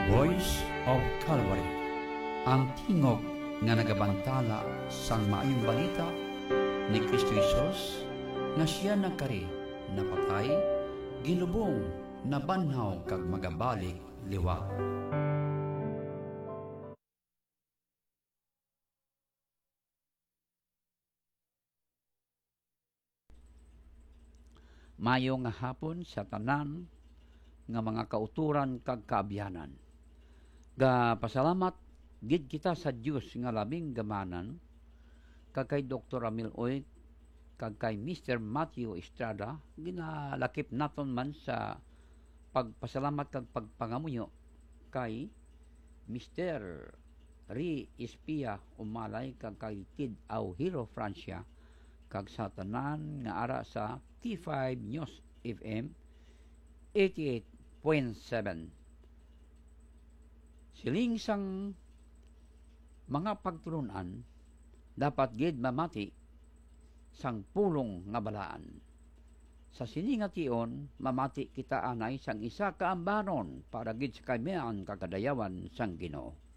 Voice of Calvary, ang tingog nga nagabantala sang maayong balita ni Kristo Jesus nga siya nagkari, napatay, gilubong, nabanhaw kag magabalik liwat. Mayo nga hapon sa tanan nga mga kauturan kag kaabyanan. Ga pasalamat gid kita sa Dios nga labing gamanan kag kay Dr. Amil Oy kag kay Mr. Matthew Estrada ginalakip naton man sa pagpasalamat kag pagpangamuyo kay Mr. Ri Espia Umalay kag kay Tid Auhiro Francia kag sa tanan nga ara sa T5 News FM 88.7. Siling sang mga pagtulunan dapat gid mamati sang pulong nga balaan. Sa siningation mamati kita anay sang isa ka ambanon para gid sa kaymayan kakadayawan sang Ginoo.